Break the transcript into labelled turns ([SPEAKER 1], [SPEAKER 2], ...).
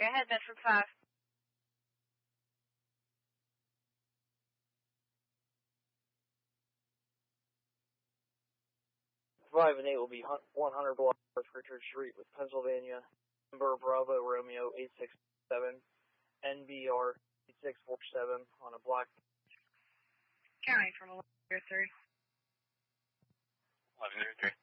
[SPEAKER 1] Go ahead, Bedford 5.
[SPEAKER 2] 5 and 8 will be 100 block North Richard Street with Pennsylvania. Number Bravo Romeo 867, NBR 8647 on a block.
[SPEAKER 1] County from 1103.
[SPEAKER 3] 1103.